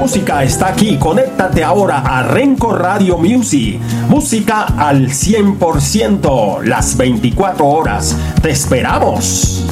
música está aquí. Conéctate ahora a Renco Radio Music. Música al 100%, las 24 horas. ¡Te esperamos!